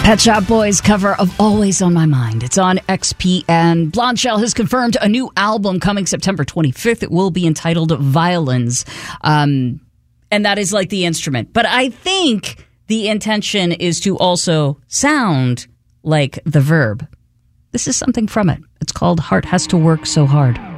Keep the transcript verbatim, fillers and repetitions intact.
Pet Shop Boys cover of Always on My Mind. It's on X P N. Blonde Shell has confirmed a new album coming September twenty-fifth. It will be entitled Violins. Um, and that is like the instrument. But I think the intention is to also sound like the verb. This is something from it. It's called Heart Has to Work So Hard.